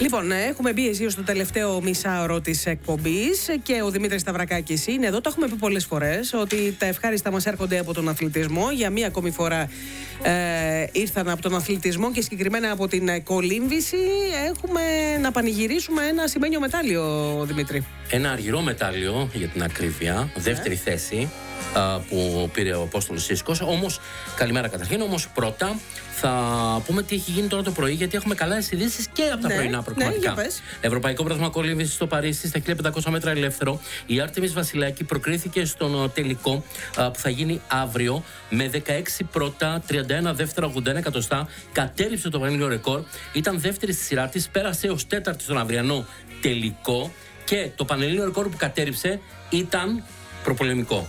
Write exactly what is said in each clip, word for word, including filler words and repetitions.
Λοιπόν, έχουμε μπει εσύ στο τελευταίο μισάωρο της εκπομπής και ο Δημήτρης Σταυρακάκης είναι εδώ. Το έχουμε πει πολλές φορές ότι τα ευχάριστα μας έρχονται από τον αθλητισμό. Για μία ακόμη φορά ε, ήρθαν από τον αθλητισμό και συγκεκριμένα από την κολύμβηση. Έχουμε να πανηγυρίσουμε ένα σημαίνιο μετάλλιο, Δημήτρη. Ένα αργυρό μετάλλιο για την ακρίβεια, δεύτερη yeah. θέση που πήρε ο Απόστολος Σίσκος. Όμως, καλημέρα καταρχήν. Όμως, πρώτα θα πούμε τι έχει γίνει τώρα το πρωί, γιατί έχουμε καλές ειδήσεις και από τα ναι, πρωινά προκριματικά. Ναι, Ευρωπαϊκό Πρωτάθλημα Κολύμβησης στο Παρίσι, στα χίλια πεντακόσια μέτρα ελεύθερο. Η Άρτεμις Βασιλάκη προκρίθηκε στον τελικό που θα γίνει αύριο με δεκαέξι πρώτα, τριάντα ένα δεύτερα, ογδόντα ένα εκατοστά. Κατέριψε το πανελλήνιο ρεκόρ. Ήταν δεύτερη στη σειρά της, πέρασε ως τέταρτη στον αυριανό τελικό και το πανελλήνιο ρεκόρ που κατέριψε ήταν προπολεμικό.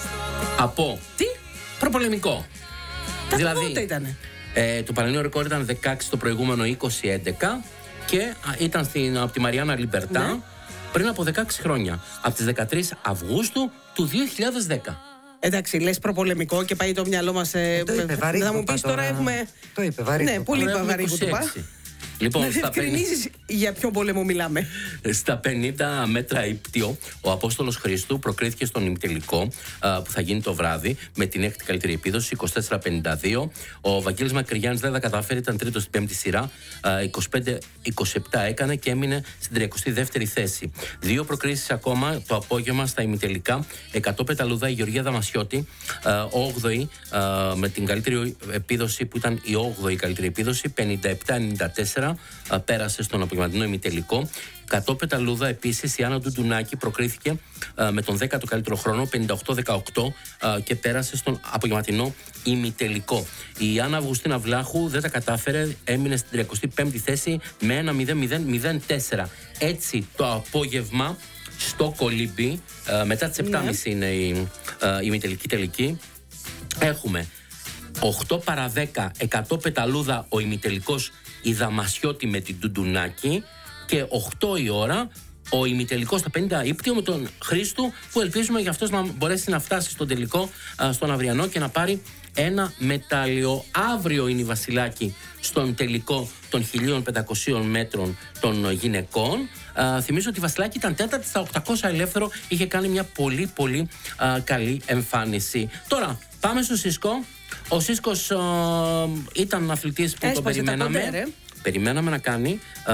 Από. Τι? Προπολεμικό. Τα δηλαδή, πότε ήτανε? Ε, το πανελλήνιο ρεκόρ ήταν δεκαέξι, το προηγούμενο είκοσι έντεκα και α, ήταν στην, από τη Μαριάννα Λιμπερτά ναι. πριν από δεκαέξι χρόνια. Από τις δεκατρείς Αυγούστου του δύο χιλιάδες δέκα. Εντάξει, λες προπολεμικό και πάει το μυαλό μας. Ε, το είπε, βαρύκοπα, θα μου πεις τώρα έχουμε. Το είπε, βαρύκοπα. Ναι, πολύ βαρύκοπα. Λοιπόν, να διευκρινίζεις πεν... για ποιο πόλεμο μιλάμε. Στα πενήντα μέτρα ύπτιο, ο Απόστολος Χρήστου προκρίθηκε στον ημιτελικό που θα γίνει το βράδυ με την έκτη καλύτερη επίδοση, είκοσι τέσσερα πενήντα δύο. Ο Βαγγέλης Μακρυγιάννης δεν τα κατάφερε, ήταν τρίτος στην πέμπτη σειρά, είκοσι πέντε είκοσι επτά έκανε και έμεινε στην τριακοστή δεύτερη θέση. Δύο προκρίσεις ακόμα το απόγευμα στα ημιτελικά. εκατό πεταλούδα η Γεωργία Δαμασιώτη, όγδοη με την καλύτερη επίδοση που ήταν η όγδοη καλύτερη επίδοση, πενήντα επτά ενενήντα τέσσερα. Πέρασε στον απογευματινό ημιτελικό. εκατό πεταλούδα επίσης η Άννα Ντουντουνάκη προκρίθηκε α, με τον δέκατο καλύτερο χρόνο, πενήντα οκτώ δεκαοκτώ, α, και πέρασε στον απογευματινό ημιτελικό. Η Άννα Αυγουστίνα Βλάχου δεν τα κατάφερε, έμεινε στην τριακοστή πέμπτη θέση με ένα μηδέν μηδέν μηδέν τέσσερα. Έτσι το απόγευμα στο Κολύμπι, α, μετά τις επτά και μισή είναι η, α, η ημιτελική τελική, έχουμε οκτώ παρά δέκα, εκατό πεταλούδα ο ημιτελικός η Δαμασιώτη με την Ντουντουνάκη και οκτώ η ώρα ο ημιτελικός στα πενήντα ύπτιο με τον Χρήστου, που ελπίζουμε για αυτός να μπορέσει να φτάσει στον τελικό, στον αυριανό, και να πάρει ένα μετάλλιο. Αύριο είναι η Βασιλάκη στον τελικό των χίλια πεντακοσίων μέτρων των γυναικών. Α, θυμίζω ότι η Βασιλάκη ήταν τέταρτη στα οκτακόσια ελεύθερο, είχε κάνει μια πολύ πολύ α, καλή εμφάνιση. Τώρα πάμε στο Σίσκο. Ο Σίσκος α, ήταν αθλητής που τον περιμέναμε. Κοντέρ, ε. Περιμέναμε να κάνει, α,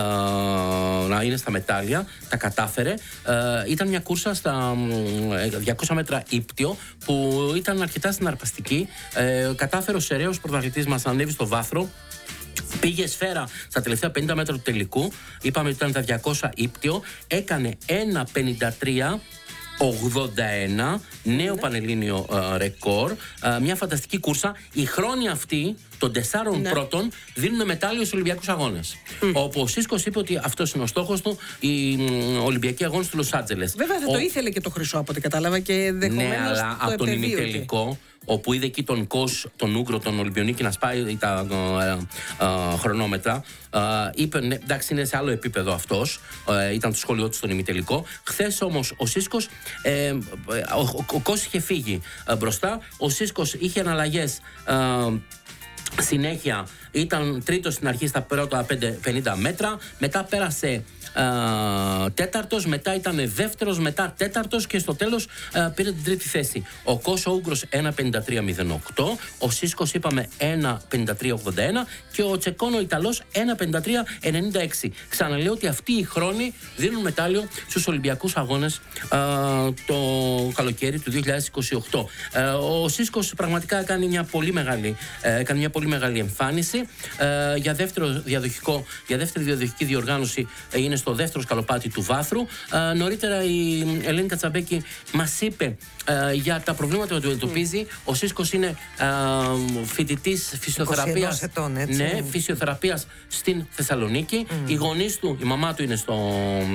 να είναι στα μετάλλια, τα κατάφερε. Α, ήταν μια κούρσα στα διακόσια μέτρα ύπτιο που ήταν αρκετά συναρπαστική. Ε, κατάφερε ο σεραίος πρωταθλητής μας να ανέβει στο βάθρο. Πήγε σφαίρα στα τελευταία πενήντα μέτρα του τελικού. Είπαμε ότι ήταν τα διακόσια ύπτιο. Έκανε ένα πενήντα τρία ογδόντα ένα, νέο πανελλήνιο uh, ρεκόρ. Uh, μια φανταστική κούρσα. Οι χρόνοι αυτοί των τεσσάρων ναι. πρώτων δίνουν μετάλλιο στους Ολυμπιακούς Αγώνες. Mm. Όπου ο Σίσκος είπε ότι αυτός είναι ο στόχος του, οι mm, Ολυμπιακοί Αγώνες του Λος Άντζελες. Βέβαια θα ο... το ήθελε και το χρυσό από ό,τι κατάλαβα και ενδεχομένως. Ναι, αλλά το από τον ημιτελικό, όπου είδε εκεί τον Κος, τον Ούγκρο, τον Ολυμπιονίκη να σπάει τα uh, uh, χρονόμετρα, uh, είπε ναι, εντάξει, είναι σε άλλο επίπεδο αυτός. Uh, ήταν το σχόλιο του στον ημιτελικό. Χθες όμως ο Σίσκος, ε, ο, ο, ο Κος είχε φύγει uh, μπροστά. Ο Σίσκος είχε εναλλαγές. Uh, Συνέχεια ήταν τρίτος στην αρχή στα πρώτα πενήντα μέτρα, μετά πέρασε α, τέταρτος, μετά ήταν δεύτερος, μετά τέταρτος και στο τέλος α, πήρε την τρίτη θέση. Ο Κος ο Ούγκρος ένα πενήντα τρία μηδέν οκτώ, ο Σίσκος είπαμε ένα πενήντα τρία ογδόντα ένα και ο Τσεκών ο Ιταλός ένα πενήντα τρία ενενήντα έξι. Ξαναλέω ότι αυτοί οι χρόνοι δίνουν μετάλλιο στους Ολυμπιακούς Αγώνες α, το καλοκαίρι του δύο χιλιάδες είκοσι οκτώ. Α, ο Σίσκος πραγματικά έκανε μια πολύ μεγάλη, έκανε μια πολύ μεγάλη εμφάνιση. Ε, για, δεύτερο διαδοχικό, για δεύτερη διαδοχική διοργάνωση ε, είναι στο δεύτερο σκαλοπάτι του βάθρου. Ε, νωρίτερα η Ελένη Κατσαμπέκη μας είπε ε, για τα προβλήματα που αντιμετωπίζει. Mm. Ο Σίσκος είναι ε, φοιτητής φυσιοθεραπείας, ετών, έτσι. Ναι, φυσιοθεραπείας στην Θεσσαλονίκη. Mm. Οι γονείς του, η μαμά του είναι στο,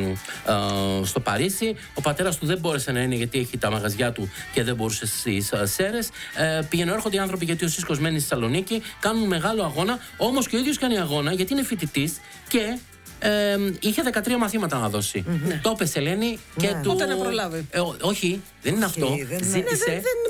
ε, στο Παρίσι. Ο πατέρας του δεν μπόρεσε να είναι γιατί έχει τα μαγαζιά του και δεν μπορούσε στις Σέρρες. Ε, πηγαίνουν έρχονται οι άνθρωποι γιατί ο Σίσκος μένει στη Θεσσαλονίκη, κάνουν μεγάλο αγώνα. Όμως και ο ίδιος κάνει αγώνα γιατί είναι φοιτητής και ε, είχε δεκατρία μαθήματα να δώσει. Mm-hmm. Το έπεσε, Ελένη, και ναι. του. Ούτε να προλάβει. Ε, ό, όχι, δεν είναι όχι, αυτό. Δεν Ζήτησε. Ναι, δεν, δεν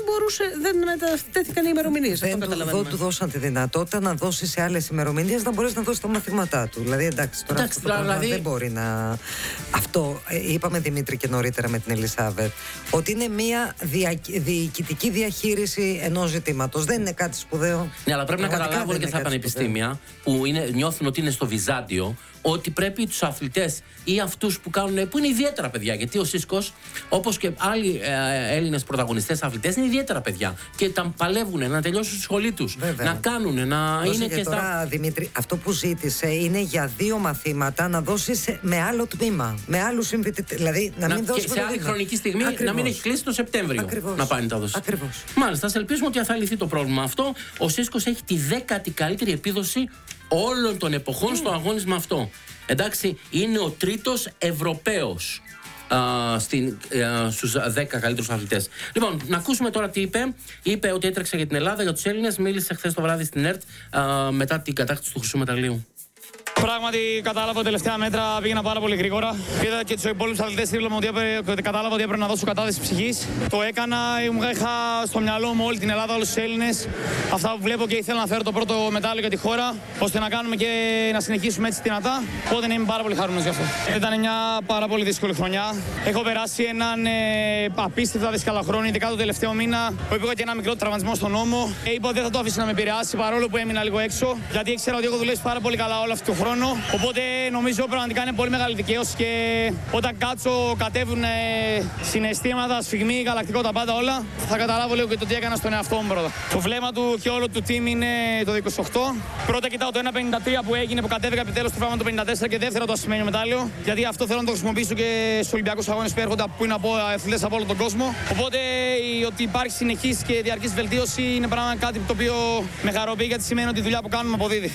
μπορούσε, δεν μετατέθηκαν οι ημερομηνίες. Δεν του, του δώσαν τη δυνατότητα να δώσει σε άλλες ημερομηνίες να μπορέσει να δώσει τα μαθήματά του. Δηλαδή, εντάξει, τώρα εντάξει, αυτό το δηλαδή... δεν μπορεί να. Αυτό είπαμε, Δημήτρη, και νωρίτερα με την Ελισάβετ, ότι είναι μια δια... διοικητική διαχείριση ενός ζητήματος. Δεν είναι κάτι σπουδαίο. Ναι, αλλά πρέπει να καταλάβουν και στα πανεπιστήμια που είναι, νιώθουν ότι είναι στο Βυζάντιο, ότι πρέπει τους αθλητές ή αυτούς που κάνουν, που είναι ιδιαίτερα παιδιά, γιατί ο Σίσκος, όπως και άλλοι ε, Έλληνες πρωταγωνιστές αθλητές, είναι ιδιαίτερα παιδιά και τα παλεύουν να τελειώσουν στη σχολή τους, να κάνουν, να Δώσε είναι και, και τώρα, στα... Δημήτρη, αυτό που ζήτησε είναι για δύο μαθήματα να δώσεις με άλλο τμήμα, με άλλους συμφοιτητές, δηλαδή να, να μην δώσει σε άλλη χρονική στιγμή. Ακριβώς. Να μην έχει κλείσει το Σεπτέμβριο. Ακριβώς. Να πάει να τα δώσει. Ακριβώς. Μάλιστα, ας ελπίσουμε ότι θα λυθεί το πρόβλημα αυτό. Ο Σίσκος έχει τη δέκατη καλύτερη επίδοση όλων των εποχών mm. στο αγώνισμα αυτό. Εντάξει, είναι ο τρίτος Ευρωπαίος α, στην, α, στους δέκα καλύτερους αθλητές. Λοιπόν, να ακούσουμε τώρα τι είπε. Είπε ότι έτρεξε για την Ελλάδα, για τους Έλληνες. Μίλησε χθες το βράδυ στην ΕΡΤ α, μετά την κατάκτηση του χρυσού μεταλλίου. Πράγματι, κατάλαβα ότι τελευταία μέτρα πήγαινα πάρα πολύ γρήγορα. Είδα και του υπόλοιπου αθλητές δίπλα μου ότι κατάλαβα ότι έπρεπε να δώσω κατάθεση ψυχής. Το έκανα, είχα στο μυαλό μου όλη την Ελλάδα, όλους τους Έλληνες. Αυτά που βλέπω και ήθελα να φέρω το πρώτο μετάλλιο για τη χώρα, ώστε να κάνουμε και να συνεχίσουμε έτσι δυνατά. Οπότε είμαι πάρα πολύ χαρούμενος γι' αυτό. Ήταν μια πάρα πολύ δύσκολη χρονιά. Έχω περάσει έναν ε, απίστευτα δύσκολο χρόνο, ειδικά το τελευταίο μήνα, που είπα και ένα μικρό τραυματισμό στον ώμο. Ε, είπα ότι δεν θα το αφήσω να με επηρεάσει, παρόλο που έμεινα λίγο έξω, γιατί ήξερα ότι έχω δουλέψει πάρα πολύ καλά όλο αυτό το χρόνο. Οπότε νομίζω πραγματικά είναι πολύ μεγάλη δικαίωση και όταν κάτσω, κατέβουν συναισθήματα, σφιγμοί, γαλακτικό, τα πάντα όλα, θα καταλάβω λίγο και το τι έκανα στον εαυτό μου πρώτα. Το βλέμμα του και όλο του team είναι το είκοσι οκτώ. Πρώτα κοιτάω το ένα πενήντα τρία που έγινε, που κατέβηκα επιτέλους στο πράγμα το πενήντα τέσσερα και δεύτερο το ασημένιο μετάλλιο. Γιατί αυτό θέλω να το χρησιμοποιήσω και στους Ολυμπιακούς Αγώνες που έρχονται, που είναι από αθλητές από όλο τον κόσμο. Οπότε ότι υπάρχει συνεχής και διαρκής βελτίωση είναι πράγμα κάτι το οποίο με χαροποιεί, γιατί σημαίνει ότι η δουλειά που κάνουμε αποδίδει.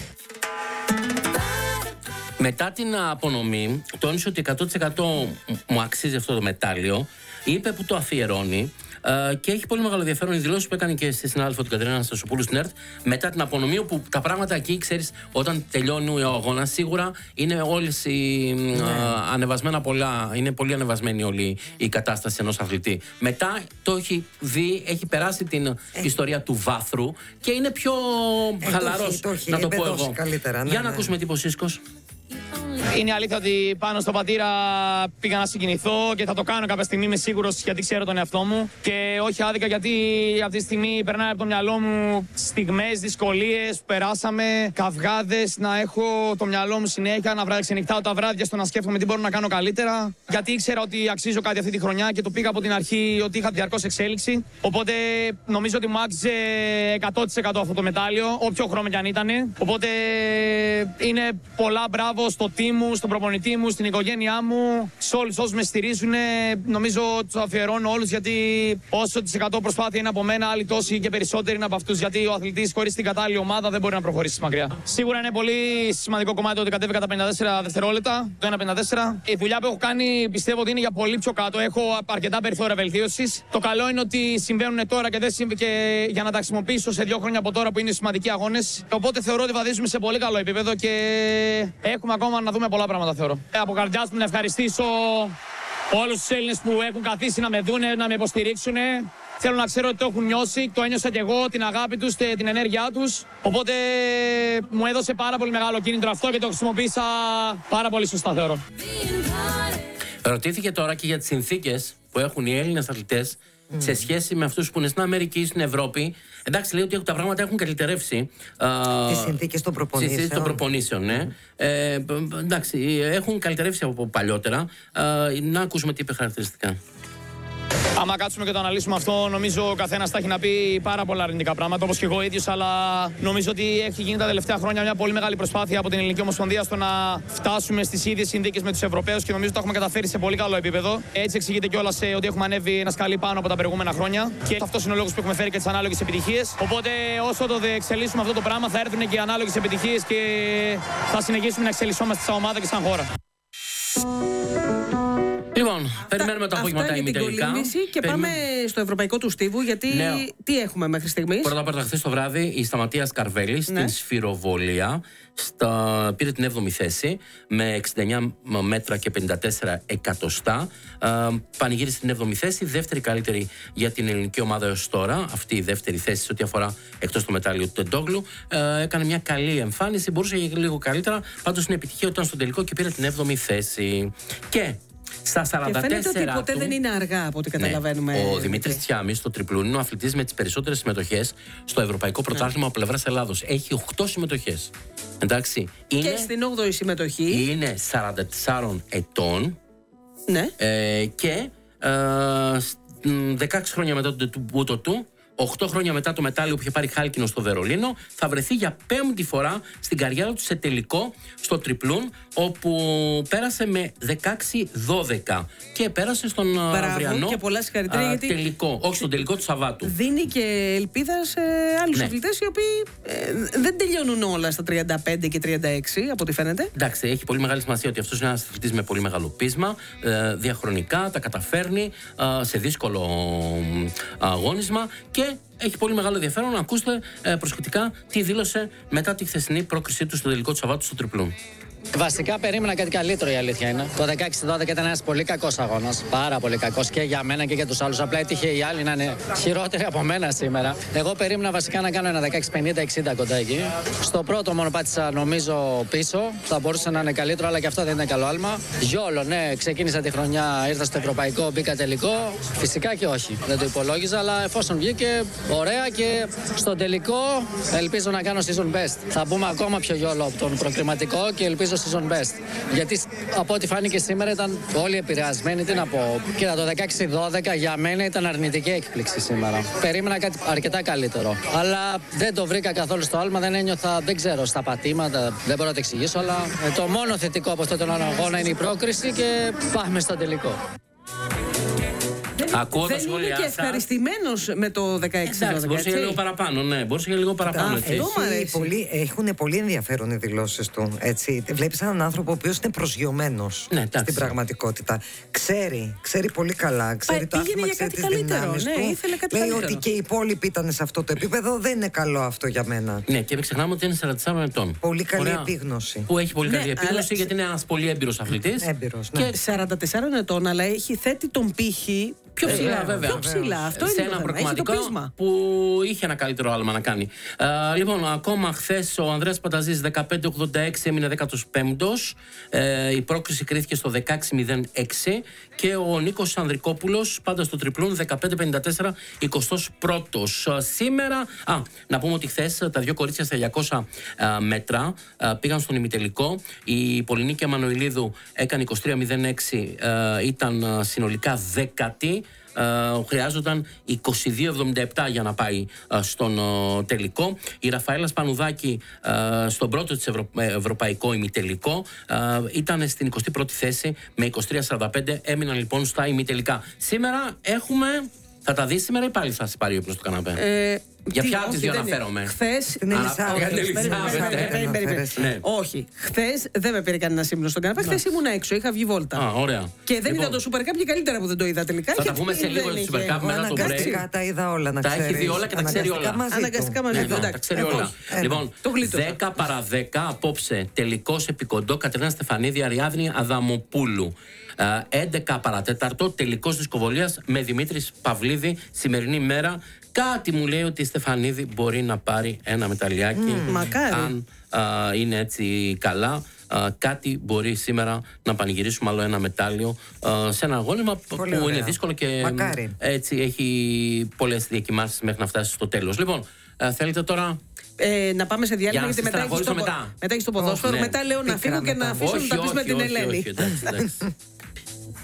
Μετά την απονομή, τόνισε ότι εκατό τοις εκατό μου αξίζει αυτό το μετάλλιο, είπε που το αφιερώνει ε, και έχει πολύ μεγάλο ενδιαφέρον οι δηλώσεις που έκανε και στη συνάδελφο την Κατερίνα Αναστασοπούλου στην ΕΡΤ μετά την απονομή, όπου τα πράγματα εκεί, ξέρεις, όταν τελειώνει ο αγώνας, σίγουρα είναι όλες οι ναι. ε, ανεβασμένα πολλά, είναι πολύ ανεβασμένη όλη η κατάσταση ενός αθλητή. Μετά το έχει δει, έχει περάσει την ε. ιστορία του βάθρου και είναι πιο ε, χαλαρός, το έχει, το έχει, να το πω εγώ. Καλύτερα, ναι, Για ναι. να ακούσουμε τι είπε ο Σίσκος. Είναι αλήθεια ότι πάνω στον πατήρα πήγα να συγκινηθώ και θα το κάνω κάποια στιγμή, είμαι σίγουρος, γιατί ξέρω τον εαυτό μου. Και όχι άδικα, γιατί αυτή τη στιγμή περνάει από το μυαλό μου στιγμές, δυσκολίες που περάσαμε, καυγάδες, να έχω το μυαλό μου συνέχεια, να ξενυχτάω τα βράδια στο να σκέφτομαι τι μπορώ να κάνω καλύτερα. Γιατί ήξερα ότι αξίζω κάτι αυτή τη χρονιά και το πήγα από την αρχή ότι είχα διαρκώς εξέλιξη. Οπότε νομίζω ότι μου άξιζε εκατό τοις εκατό αυτό το μετάλλιο, όποιο χρώμα κι αν ήταν. Οπότε είναι πολλά μπράβο στο team μου, στον προπονητή μου, στην οικογένειά μου, σε όλους όσους με στηρίζουν. Νομίζω τους αφιερώνω όλους, γιατί όσο της εκατό προσπάθεια είναι από μένα, άλλοι τόσοι και περισσότεροι είναι από αυτούς. Γιατί ο αθλητής χωρίς την κατάλληλη ομάδα δεν μπορεί να προχωρήσει μακριά. Σίγουρα είναι πολύ σημαντικό κομμάτι ότι κατέβηκα τα πενήντα τέσσερα δευτερόλεπτα, το ένα πενήντα τέσσερα. Η δουλειά που έχω κάνει πιστεύω ότι είναι για πολύ πιο κάτω. Έχω αρκετά περιθώρια βελτίωσης. Το καλό είναι ότι συμβαίνουν τώρα και, δεν συμβ... και για να τα χρησιμοποιήσω σε δύο χρόνια από τώρα που είναι σημαντικοί αγώνες. Οπότε θεωρώ ότι βαδίζουμε σε πολύ καλό επίπεδο και έχουμε ακόμα να δούμε πολλά πράγματα, θεωρώ. Από καρδιάς μου να ευχαριστήσω όλους τους Έλληνες που έχουν καθίσει να με δούνε, να με υποστηρίξουν. Θέλω να ξέρω ότι το έχουν νιώσει, το ένιωσα κι εγώ, την αγάπη τους, την ενέργειά τους. Οπότε μου έδωσε πάρα πολύ μεγάλο κίνητρο αυτό και το χρησιμοποίησα πάρα πολύ σωστά, θεωρώ. Ρωτήθηκε τώρα και για τις συνθήκες που έχουν οι Έλληνες αθλητές Mm. σε σχέση με αυτούς που είναι στην Αμερική ή στην Ευρώπη. Εντάξει, λέει ότι τα πράγματα έχουν καλυτερεύσει. Τις συνθήκες των προπονήσεων. Τις συνθήκες των προπονήσεων, ναι. Mm. Ε, εντάξει, έχουν καλυτερεύσει από παλιότερα. Ε, να ακούσουμε τι είπε χαρακτηριστικά. Άμα κάτσουμε και το αναλύσουμε αυτό, νομίζω ο καθένας θα έχει να πει πάρα πολλά αρνητικά πράγματα, όπως και εγώ ίδιος, αλλά νομίζω ότι έχει γίνει τα τελευταία χρόνια μια πολύ μεγάλη προσπάθεια από την Ελληνική Ομοσπονδία στο να φτάσουμε στις ίδιες συνθήκες με τους Ευρωπαίους και νομίζω ότι το έχουμε καταφέρει σε πολύ καλό επίπεδο. Έτσι εξηγείται κιόλας ότι έχουμε ανέβει ένα σκαλί πάνω από τα προηγούμενα χρόνια και αυτός είναι ο λόγος που έχουμε φέρει και τις ανάλογες επιτυχίες. Οπότε όσο το εξελίσσουμε αυτό το πράγμα, θα έρθουν και οι ανάλογες επιτυχίες και θα συνεχίσουμε να εξελισσόμαστε σαν ομάδα και σαν χώρα. Λοιπόν, περιμένουμε το απόγευμα τα ημιτελικά. Και πάμε στο ευρωπαϊκό του στίβου, γιατί ναι. τι έχουμε μέχρι στιγμής. Πρώτα απ' όλα, χθες το βράδυ η Σταματίας Καρβέλης ναι. στην σφυροβολία στα... πήρε την έβδομη θέση με εξήντα εννιά μέτρα και πενήντα τέσσερα εκατοστά. Ε, πανηγύρισε την έβδομη θέση, δεύτερη καλύτερη για την ελληνική ομάδα έως τώρα. Αυτή η δεύτερη θέση σε ό,τι αφορά εκτός το μετάλλιο του Τεντόγλου. Ε, έκανε μια καλή εμφάνιση, μπορούσε λίγο καλύτερα. Πάντως είναι επιτυχία όταν στον τελικό και πήρε την έβδομη θέση. Και στα σαράντα τέσσερα. Και φαίνεται ότι ποτέ του, δεν είναι αργά από ό,τι καταλαβαίνουμε. Ναι, ο Δημήτρης Τσιάμης στο τριπλούν είναι ο αθλητής με τις περισσότερες συμμετοχές στο Ευρωπαϊκό Πρωτάθλημα ναι. από πλευράς Ελλάδος. Έχει οκτώ συμμετοχές. Εντάξει. Και είναι, στην όγδοη συμμετοχή. Είναι σαράντα τέσσερα ετών. Ναι. Ε, και ε, δεκαέξι χρόνια μετά το τούτο του. οκτώ χρόνια μετά το μετάλλιο που είχε πάρει χάλκινο στο Βερολίνο, θα βρεθεί για πέμπτη φορά στην καριέρα του σε τελικό στο τριπλούν, όπου πέρασε με δεκαέξι δώδεκα και πέρασε στον Μπράβο, αυριανό και πολλά συγχαρητήρια, γιατί τελικό, όχι στον τελικό του Σαββάτου. Δίνει και ελπίδα σε άλλους ναι. αθλητές οι οποίοι ε, δεν τελειώνουν όλα στα τριάντα πέντε και τριάντα έξι, από ό,τι φαίνεται. Εντάξει, έχει πολύ μεγάλη σημασία ότι αυτός είναι ένας αθλητής με πολύ μεγάλο πείσμα, ε, διαχρονικά τα καταφέρνει ε, σε δύσκολο ε, αγώνισμα και έχει πολύ μεγάλο ενδιαφέρον να ακούσετε ε, προσεκτικά τι δήλωσε μετά τη χθεσινή πρόκρισή του στο τελικό του Σαββάτου στο τριπλούν. Βασικά περίμενα κάτι καλύτερο, η αλήθεια είναι. Το δεκαέξι δώδεκα ήταν ένας πολύ κακός αγώνας. Πάρα πολύ κακός και για μένα και για τους άλλους. Απλά έτυχε οι άλλοι να είναι χειρότεροι από μένα σήμερα. Εγώ περίμενα βασικά να κάνω ένα δεκαέξι πενήντα εξήντα κοντά εκεί. Στο πρώτο μόνο πάτησα νομίζω πίσω. Θα μπορούσε να είναι καλύτερο, αλλά και αυτό δεν είναι καλό άλμα. Γιόλο, ναι, ξεκίνησα τη χρονιά, ήρθα στο ευρωπαϊκό, μπήκα τελικό. Φυσικά και όχι. Δεν το υπολόγιζα, αλλά εφόσον βγήκε ωραία και στο τελικό ελπίζω να κάνω season best. Θα μπούμε ακόμα πιο γιόλο από τον προκριματικό και ελπίζω season best. Γιατί από ό,τι φάνηκε σήμερα ήταν όλοι επηρεασμένοι. Τι να πω. Κοίτα, το δεκαέξι δώδεκα για μένα ήταν αρνητική έκπληξη σήμερα. Περίμενα κάτι αρκετά καλύτερο. Αλλά δεν το βρήκα καθόλου στο άλμα, δεν ένιωθα, δεν ξέρω, στα πατήματα. Δεν μπορώ να το εξηγήσω, αλλά το μόνο θετικό από αυτόν τον αγώνα είναι η πρόκριση και πάμε στο τελικό. Ακούω δεν τα σχόλιά είναι και ευχαριστημένος με το δεκαέξι δώδεκα. Εντάξει, μπορούσε λίγο παραπάνω, ναι, μπορούσε λίγο παραπάνω. Πολύ, έχουν πολύ ενδιαφέρον οι δηλώσεις του. Έτσι. Βλέπεις έναν άνθρωπο ο οποίος είναι προσγειωμένος ναι, στην πραγματικότητα. Ξέρει, ξέρει πολύ καλά, ξέρει το άθλημα, ξέρει τις δυνάμεις ναι, του. Ήθελε κάτι λέει καλύτερο. ότι και οι υπόλοιποι ήταν σε αυτό το επίπεδο, δεν είναι καλό αυτό για μένα. Ναι, και μην ξεχνάμε ότι είναι σαράντα τέσσερα ετών. Πολύ καλή Ωραία. επίγνωση. Που έχει πολύ ναι, καλή επίγνωση, αλλά... γιατί είναι ένας πολύ έμπειρος αθλητής. Έμπειρος, ναι. Και σαράντα τέσσερα ετών, αλλά έχει θέτει τον πύχη. Πιο ψηλά, ε, βέβαια. Πιο ψηλά. Αυτό σε είναι ένα το προκριματικό που είχε ένα καλύτερο άλμα να κάνει. Ε, λοιπόν, ακόμα χθες ο Ανδρέας Πανταζής δεκαπέντε ογδόντα έξι έμεινε δέκατος πέμπτος. Ε, η πρόκριση κρίθηκε στο δεκαέξι μηδέν έξι και ο Νίκος Ανδρικόπουλος πάντα στο τριπλούν δεκαπέντε πενήντα τέσσερα εικοστός πρώτος. Ε, σήμερα, α, να πούμε ότι χθες τα δύο κορίτσια στα χιλιακόσια ε, μέτρα ε, πήγαν στον ημιτελικό. Η Πολυνίκη Αμανουηλίδου έκανε είκοσι τρία μηδέν έξι, ε, ήταν ε, συνολικά δέκατη. Uh, χρειάζονταν είκοσι δύο εβδομήντα επτά για να πάει uh, στον uh, τελικό. Η Ραφαέλα Σπανουδάκη uh, στον πρώτο της Ευρω... ευρωπαϊκό ημιτελικό uh, ήταν στην εικοστή πρώτη θέση με είκοσι τρία σαράντα πέντε. Έμειναν λοιπόν στα ημιτελικά. Σήμερα έχουμε... Θα τα δεις σήμερα ή πάλι θα σε πάρει ο ύπνος στο καναπέ? Ε, Για ποια από τις δύο αναφέρομαι? Χθες. Την Ελισάβετ. Όχι. Χθες δεν με πήρε κανένα ύπνο στον καναπέ. Χθες ήμουν έξω, είχα βγει βόλτα. Α, ωραία. Και δεν είδα το Super Cup και καλύτερα που δεν το είδα τελικά. Θα τα πούμε σε λίγο το Super Cup μετά το break. Τα είδα όλα, να ξέρεις. Τα έχει δει όλα και τα ξέρει όλα. Αναγκαστικά μαζί του. Τα ξέρει όλα. Λοιπόν, δέκα παρά δέκα απόψε τελικός επικοντό Κατερίνα Στεφανίδη Αριάδνη Αδαμοπούλου. έντεκα παρατέταρτο τελικός δισκοβολίας με Δημήτρη Παυλίδη σημερινή μέρα. Κάτι μου λέει ότι η Στεφανίδη μπορεί να πάρει ένα μεταλλιάκι. Mm, μακάρι. Αν α, είναι έτσι καλά. Uh, κάτι μπορεί σήμερα να πανηγυρίσουμε άλλο ένα μετάλλιο uh, σε ένα αγώνισμα πολύ που ωραία. Είναι δύσκολο και μακάρι. Έτσι έχει πολλές διακυμάνσεις μέχρι να φτάσει στο τέλος. Λοιπόν, uh, θέλετε τώρα ε, να πάμε σε διάλειμμα, γιατί μετά έχεις το, μετά. μετά έχεις το ποδόσφαιρο. Oh, ναι. Μετά λέω να φύγω και να αφήσω να τα πεις με την Ελένη.